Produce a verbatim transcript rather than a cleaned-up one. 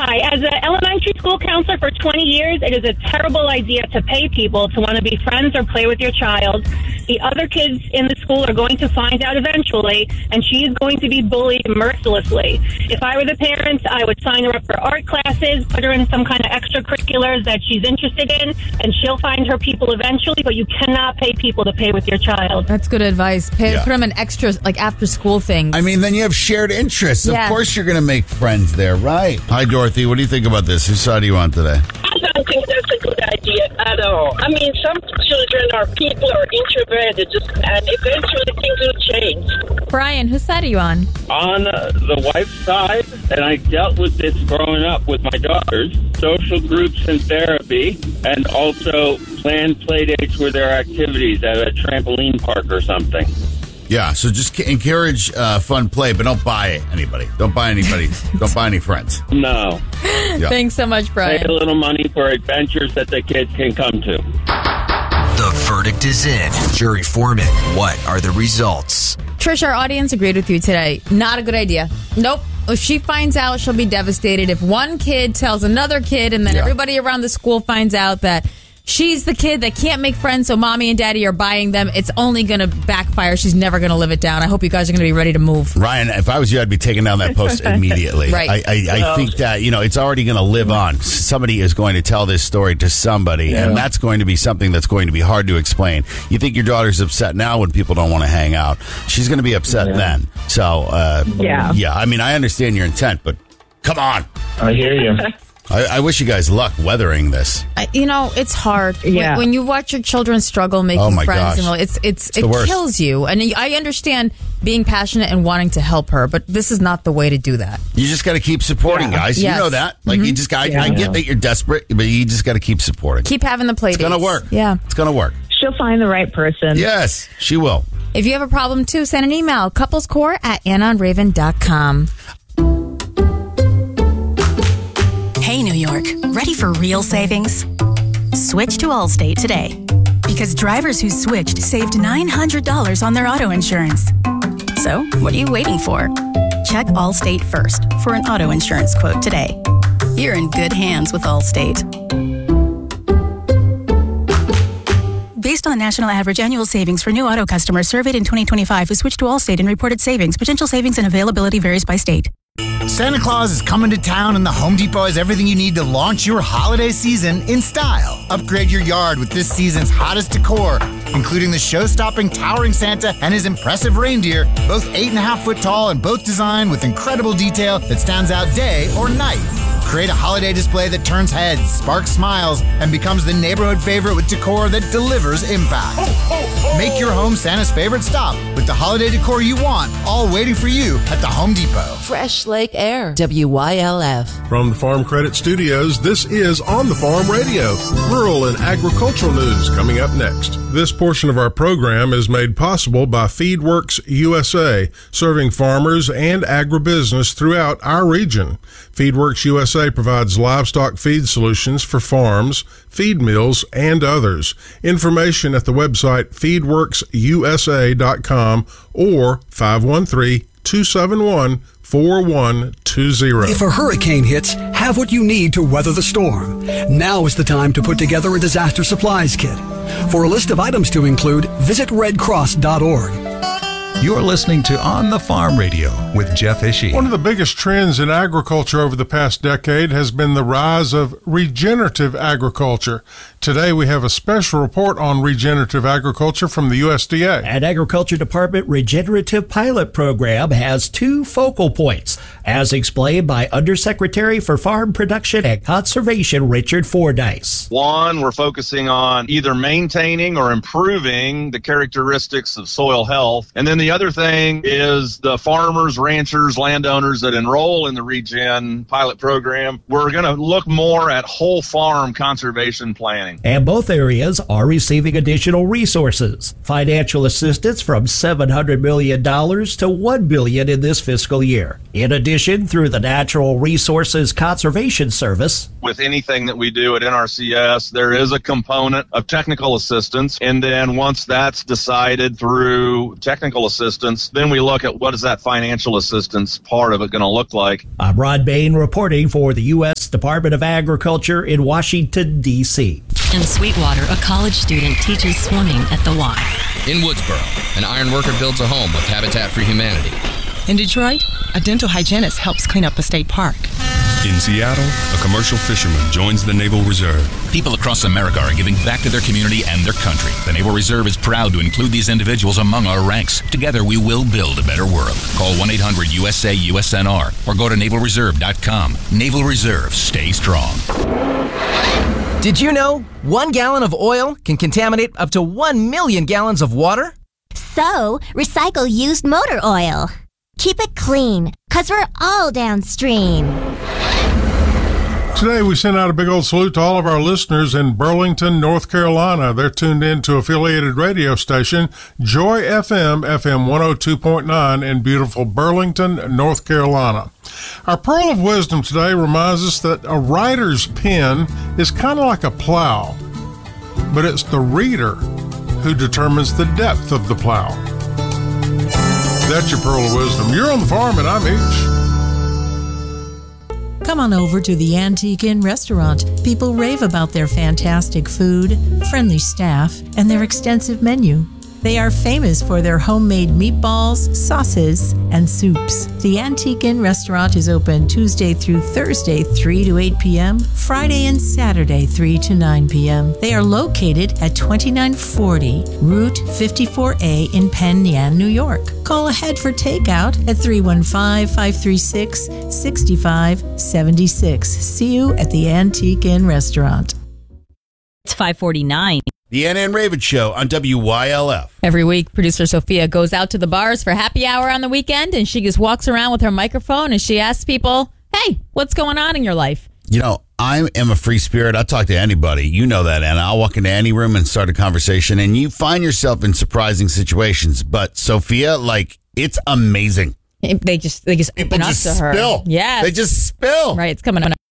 Hi. As an elementary school counselor for twenty years, it is a terrible idea to pay people to want to be friends or play with your child. The other kids in the school are going to find out eventually, and she is going to be bullied mercilessly. If I were the parents, I would sign her up for art classes, put her in some kind of extracurriculars that she's interested in, and she'll find her people eventually, but you cannot pay people to play with your child. That's good advice. Pay, Yeah. Put them in extra, like after-school things. I mean, then you have shared interests. Yeah. Of course you're going to make friends there, right? Hi, Dorothy. What do you think about this? Whose side are you on today? I don't think that's a good idea at all. I mean, some children are people are introverted, just, and eventually things will change. Brian, whose side are you on? On uh, the wife's side, and I dealt with this growing up with my daughters, social groups and therapy, and also planned play dates with their activities at a trampoline park or something. Yeah, so just c- encourage uh, fun play, but don't buy anybody. Don't buy anybody. Don't buy any friends. No. Yeah. Thanks so much, Pay Brian. a little money for adventures that the kids can come to. The verdict is in. Jury foreman, what are the results? Trish, our audience agreed with you today. Not a good idea. Nope. If she finds out, she'll be devastated. If one kid tells another kid and then Yeah. everybody around the school finds out that she's the kid that can't make friends, so mommy and daddy are buying them, it's only going to backfire. She's never going to live it down. I hope you guys are going to be ready to move. Ryan, if I was you, I'd be taking down that post immediately. Right. I, I, I think that, you know, it's already going to live on. Somebody is going to tell this story to somebody, Yeah. and that's going to be something that's going to be hard to explain. You think your daughter's upset now when people don't want to hang out. She's going to be upset Yeah. then. So, uh, Yeah. yeah, I mean, I understand your intent, but come on. I hear you. I, I wish you guys luck weathering this. I, you know, it's hard. Yeah. When, when you watch your children struggle making Oh, my friends, gosh. and it's it's, the it worst. kills you. And I understand being passionate and wanting to help her, but this is not the way to do that. You just got to keep supporting, Yeah. guys. Yes. You know that. Like, you just got, Yeah. I get that you're desperate, but you just got to keep supporting. Keep having the play It's going to dates. work. Yeah. It's going to work. She'll find the right person. Yes, she will. If you have a problem too, send an email, couplescore at anon raven dot com. Hey, New York, ready for real savings? Switch to Allstate today. Because drivers who switched saved nine hundred dollars on their auto insurance. So, what are you waiting for? Check Allstate first for an auto insurance quote today. You're in good hands with Allstate. Based on national average annual savings for new auto customers surveyed in twenty twenty-five who switched to Allstate and reported savings, potential savings and availability varies by state. Santa Claus is coming to town, and the Home Depot has everything you need to launch your holiday season in style. Upgrade your yard with this season's hottest decor, including the show-stopping towering Santa and his impressive reindeer, both eight and a half foot tall and both designed with incredible detail that stands out day or night. Create a holiday display that turns heads, sparks smiles, and becomes the neighborhood favorite with decor that delivers impact. Make your home Santa's favorite stop with the holiday decor you want, all waiting for you at the Home Depot. Fresh Lake Air, W Y L F. From the Farm Credit Studios, this is On the Farm Radio, rural and agricultural news coming up next. This portion of our program is made possible by FeedWorks U S A, serving farmers and agribusiness throughout our region. FeedWorks U S A provides livestock feed solutions for farms, feed mills, and others. Information at the website feed works u s a dot com or five one three, two seven one, four one two zero. If a hurricane hits, have what you need to weather the storm. Now is the time to put together a disaster supplies kit. For a list of items to include, visit red cross dot org. You're listening to On the Farm Radio with Jeff Ishii. One of the biggest trends in agriculture over the past decade has been the rise of regenerative agriculture. Today we have a special report on regenerative agriculture from the U S D A. An Agriculture Department Regenerative Pilot Program has two focal points, as explained by Undersecretary for Farm Production and Conservation Richard Fordyce. One, we're focusing on either maintaining or improving the characteristics of soil health. And then the other thing is the farmers, ranchers, landowners that enroll in the Regen pilot program. We're going to look more at whole farm conservation planning. And both areas are receiving additional resources. Financial assistance from seven hundred million dollars to one billion dollars in this fiscal year. In addition, through the Natural Resources Conservation Service. With anything that we do at N R C S, there is a component of technical assistance. And then once that's decided through technical assistance, then we look at what is that financial assistance part of it going to look like. I'm Rod Bain reporting for the U S Department of Agriculture in Washington, D C In Sweetwater, a college student teaches swimming at the Y. In Woodsboro, an iron worker builds a home with Habitat for Humanity. In Detroit, a dental hygienist helps clean up a state park. In Seattle, a commercial fisherman joins the Naval Reserve. People across America are giving back to their community and their country. The Naval Reserve is proud to include these individuals among our ranks. Together, we will build a better world. Call one eight hundred U S A U S N R or go to naval reserve dot com. Naval Reserve, stay strong. Did you know one gallon of oil can contaminate up to one million gallons of water? So, recycle used motor oil. Keep it clean, because we're all downstream. Today, we send out a big old salute to all of our listeners in Burlington, North Carolina. They're tuned in to affiliated radio station Joy F M, F M one oh two point nine in beautiful Burlington, North Carolina. Our pearl of wisdom today reminds us that a writer's pen is kind of like a plow, but it's the reader who determines the depth of the plow. That's your pearl of wisdom. You're on the farm and I'm H. Come on over to the Antique Inn restaurant. People rave about their fantastic food, friendly staff, and their extensive menu. They are famous for their homemade meatballs, sauces, and soups. The Antique Inn restaurant is open Tuesday through Thursday, three to eight p.m., Friday and Saturday, three to nine p.m. They are located at twenty-nine forty Route fifty-four A in Penn Yan, New York. Call ahead for takeout at three one five, five three six, six five seven six. See you at the Antique Inn restaurant. It's five forty-nine. The Ann Ann Raven Show on W Y L F. Every week, producer Sophia goes out to the bars for happy hour on the weekend, and she just walks around with her microphone and she asks people, hey, what's going on in your life? You know, I am a free spirit. I'll talk to anybody. You know that, Anna. I'll walk into any room and start a conversation, and you find yourself in surprising situations. But Sophia, like, it's amazing. They just they just People open just up to her. spill. Yeah, They just spill. Right, it's coming on.